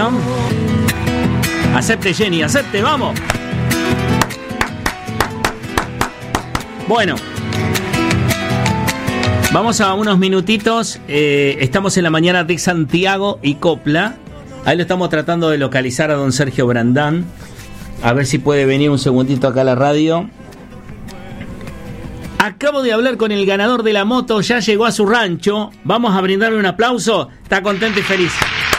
canción. Acepte, Jenny, acepte, vamos. Bueno, vamos a unos minutitos. Estamos en la mañana de Santiago y Copla. Ahí lo estamos tratando de localizar a don Sergio Brandán. A ver si puede venir un segundito acá a la radio. Acabo de hablar con el ganador de la moto, ya llegó a su rancho. Vamos a brindarle un aplauso. Está contento y feliz.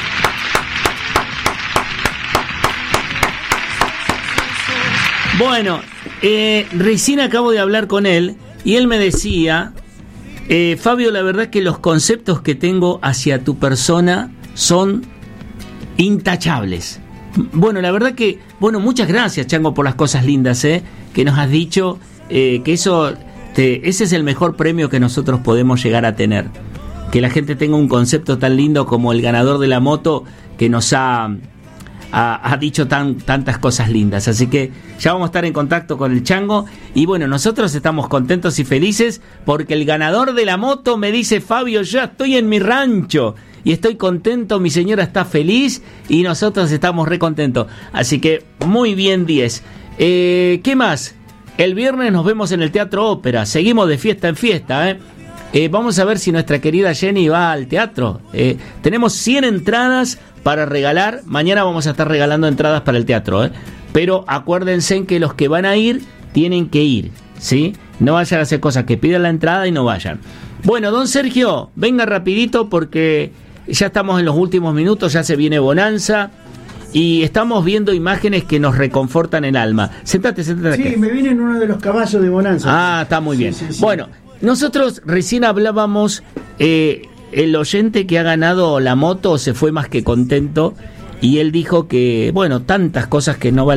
Bueno, recién acabo de hablar con él y él me decía, Fabio, la verdad que los conceptos que tengo hacia tu persona son intachables. Bueno, la verdad que, bueno, muchas gracias, Chango, por las cosas lindas que nos has dicho, que ese es el mejor premio que nosotros podemos llegar a tener. Que la gente tenga un concepto tan lindo como el ganador de la moto que nos ha dicho tantas cosas lindas. Así que ya vamos a estar en contacto con el Chango. Y bueno, nosotros estamos contentos y felices porque el ganador de la moto me dice, Fabio, ya estoy en mi rancho y estoy contento, mi señora está feliz y nosotros estamos re contentos. Así que muy bien, 10. ¿Qué más? El viernes nos vemos en el Teatro Ópera. Seguimos de fiesta en fiesta, vamos a ver si nuestra querida Jenny va al teatro. Tenemos 100 entradas para regalar. Mañana vamos a estar regalando entradas para el teatro, pero acuérdense que los que van a ir tienen que ir, ¿sí? No vayan a hacer cosas que pidan la entrada y no vayan. Bueno, don Sergio, venga rapidito porque ya estamos en los últimos minutos, ya se viene Bonanza y estamos viendo imágenes que nos reconfortan el alma. Sentate. Sí, me viene en uno de los caballos de Bonanza. Ah, está muy bien. Sí. Bueno, nosotros recién hablábamos, el oyente que ha ganado la moto se fue más que contento y él dijo que, bueno, tantas cosas que no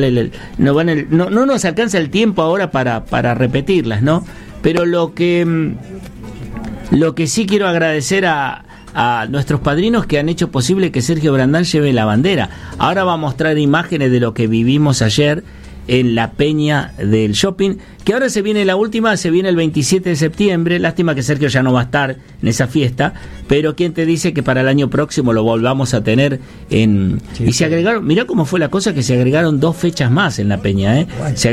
nos alcanza el tiempo ahora para repetirlas, ¿no? Pero lo que sí quiero agradecer a nuestros padrinos que han hecho posible que Sergio Brandán lleve la bandera. Ahora va a mostrar imágenes de lo que vivimos ayer en la peña del shopping, que ahora se viene la última, se viene el 27 de septiembre, lástima que Sergio ya no va a estar en esa fiesta, pero ¿quién te dice que para el año próximo lo volvamos a tener en... Sí, y se agregaron, mirá cómo fue la cosa, que se agregaron 2 fechas más en la peña, Bueno. Se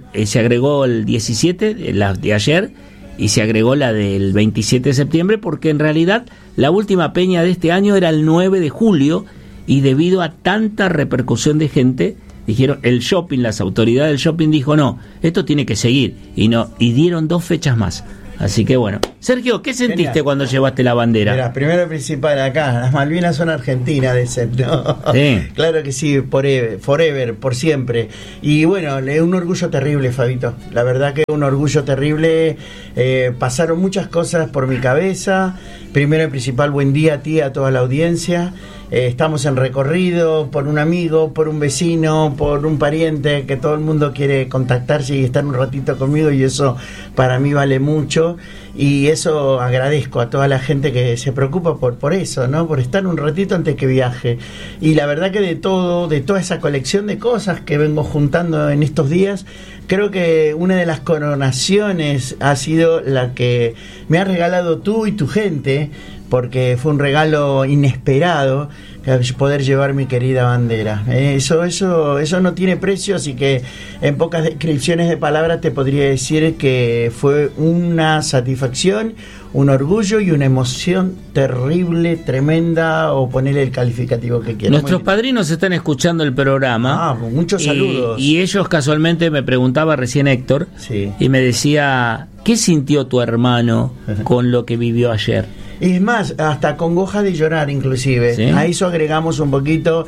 agregó el 17, la de ayer, y se agregó la del 27 de septiembre, porque en realidad la última peña de este año era el 9 de julio, y debido a tanta repercusión de gente, dijeron, el shopping, las autoridades del shopping dijo, no, esto tiene que seguir, y dieron 2 fechas más. Así que bueno. Sergio, ¿qué sentiste Genial. Cuando llevaste la bandera? Mira, primero principal acá, las Malvinas son argentinas, de ser, ¿no? Sí. Claro que sí, forever, por siempre. Y bueno, es un orgullo terrible, Fabito. La verdad que es un orgullo terrible. Pasaron muchas cosas por mi cabeza. Primero y principal, buen día a ti, a toda la audiencia. Estamos en recorrido por un amigo, por un vecino, por un pariente, que todo el mundo quiere contactarse y estar un ratito conmigo, y eso para mí vale mucho, y eso agradezco a toda la gente que se preocupa por eso, ¿no? Por estar un ratito antes que viaje. Y la verdad que de toda esa colección de cosas que vengo juntando en estos días, creo que una de las coronaciones ha sido la que me has regalado tú y tu gente, porque fue un regalo inesperado poder llevar mi querida bandera. Eso no tiene precio, así que en pocas descripciones de palabras te podría decir que fue una satisfacción, un orgullo y una emoción terrible, tremenda, o ponerle el calificativo que quieras. Nuestros padrinos están escuchando el programa. Muchos saludos. Y ellos casualmente me preguntaba recién Héctor, sí, y me decía, ¿qué sintió tu hermano con lo que vivió ayer? Es más, hasta congoja de llorar inclusive. ¿Sí? A eso agregamos un poquito.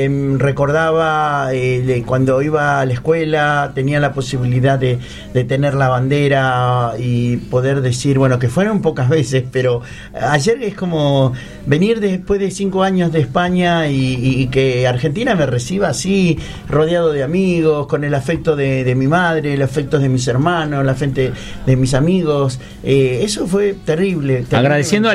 Recordaba cuando iba a la escuela, tenía la posibilidad de tener la bandera y poder decir, bueno, que fueron pocas veces, pero ayer es como venir después de 5 años de España y que Argentina me reciba así, rodeado de amigos, con el afecto de mi madre, el afecto de mis hermanos, el afecto de mis amigos. Eso fue terrible. Agradeciendo a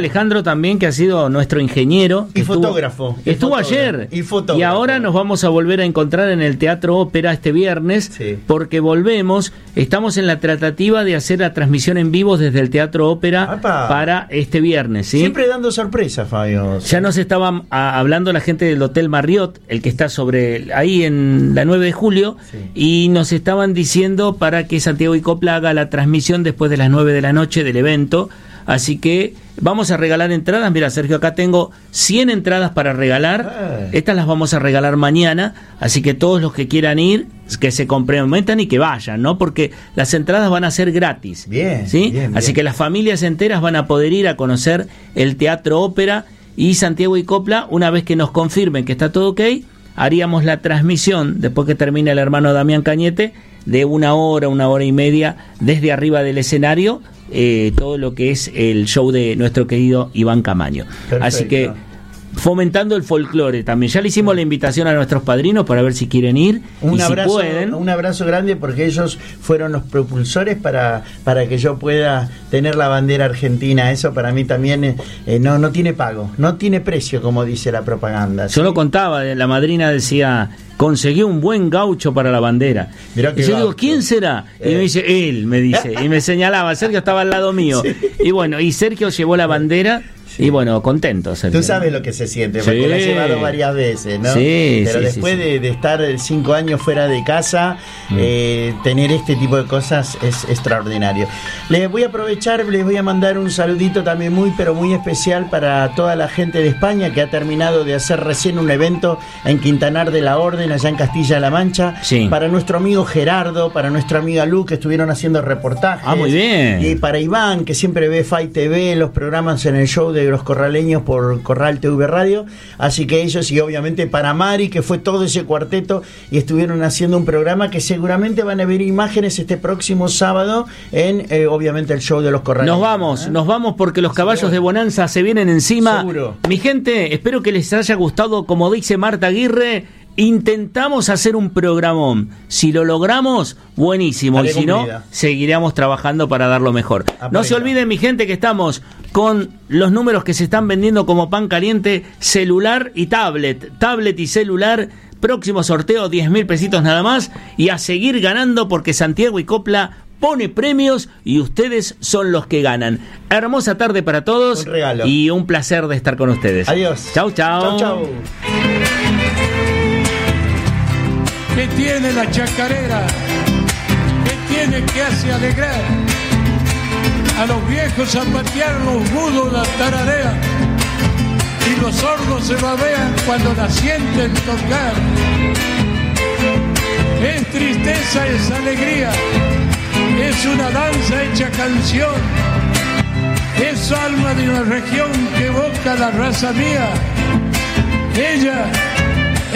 Alejandro también, que ha sido nuestro ingeniero. Y fotógrafo. Estuvo ayer. Y ahora nos vamos a volver a encontrar en el Teatro Ópera este viernes, porque volvemos. Estamos en la tratativa de hacer la transmisión en vivo desde el Teatro Ópera para este viernes. ¿Sí? Siempre dando sorpresas, Fabio. Ya nos estaban hablando la gente del Hotel Marriott, el que está ahí en la 9 de julio, y nos estaban diciendo para que Santiago y Copla haga la transmisión después de las 9 de la noche del evento. Así que vamos a regalar entradas. Mira, Sergio, acá tengo 100 entradas para regalar. Estas las vamos a regalar mañana. Así que todos los que quieran ir, que se comprometan y que vayan, ¿no? Porque las entradas van a ser gratis. Bien, ¿sí? Bien. Así que las familias enteras van a poder ir a conocer el Teatro Ópera. Y Santiago y Copla, una vez que nos confirmen que está todo ok, haríamos la transmisión, después que termine el hermano Damián Cañete, de 1 hora y media, desde arriba del escenario, todo lo que es el show de nuestro querido Iván Camaño. Perfecto. Así que fomentando el folclore también. Ya le hicimos la invitación a nuestros padrinos para ver si quieren ir. Un abrazo grande, porque ellos fueron los propulsores para que yo pueda tener la bandera argentina. Eso para mí también no tiene pago, no tiene precio, como dice la propaganda. ¿sí? Yo lo contaba, la madrina decía: conseguí un buen gaucho para la bandera. Y yo digo, ¿quién será? Y me dice, él, me dice. Y me señalaba, Sergio estaba al lado mío. Sí. Y bueno, y Sergio llevó la bandera. Sí. Y bueno, contento. Sergio. Tú sabes lo que se siente, porque la he llevado varias veces, ¿no? Sí, pero después de estar 5 años fuera de casa, tener este tipo de cosas es extraordinario. Les voy a aprovechar, les voy a mandar un saludito también pero muy especial para toda la gente de España, que ha terminado de hacer recién un evento en Quintanar de la Orden, allá en Castilla-La Mancha. Sí. Para nuestro amigo Gerardo, para nuestra amiga Lu, que estuvieron haciendo reportajes. Ah, muy bien. Y para Iván, que siempre ve FAI TV, los programas en el show de los corraleños por Corral TV Radio. Así que ellos, y obviamente para Mari, que fue todo ese cuarteto, y estuvieron haciendo un programa que seguramente van a ver imágenes este próximo sábado en obviamente el show de los corraleños. Nos vamos porque los caballos de Bonanza se vienen encima. Seguro. Mi gente, espero que les haya gustado. Como dice Marta Aguirre, intentamos hacer un programón. Si lo logramos, buenísimo. Haré y si no, seguiremos trabajando para dar lo mejor. No se olviden, mi gente, que estamos con los números que se están vendiendo como pan caliente: celular y tablet y celular. Próximo sorteo, 10.000 pesitos nada más. Y a seguir ganando, porque Santiago y Copla pone premios y ustedes son los que ganan. Hermosa tarde para todos. Un regalo. Y un placer de estar con ustedes. Adiós. Chau, chau. Chau, chau. ¿Qué tiene la chacarera? ¿Qué tiene que hace alegrar? A los viejos zapatear, los mudos la tararea, y los sordos se babean cuando la sienten tocar. Es tristeza, es alegría, es una danza hecha canción, es alma de una región que evoca la raza mía. Ella